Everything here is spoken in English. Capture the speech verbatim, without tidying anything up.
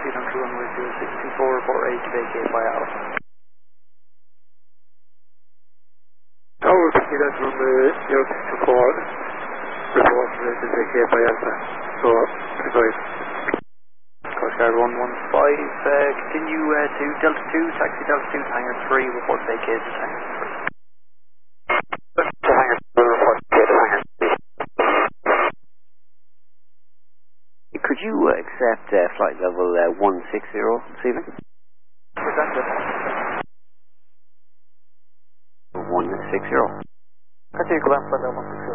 taxi down to runway zero six two four, report ready to vacate by Alpha. Tower, taxi down to runway zero six two four, report ready to vacate by Alpha. So, advise. Coast Guard one one five, uh, continue uh, to Delta two, taxi Delta two, hangar three, report vacated to hangar three. To hangar two, report vacated to hangar three. Could you uh, accept uh, flight level uh, one six zero this evening? Presented. one six zero. Continue to land flight level one six zero.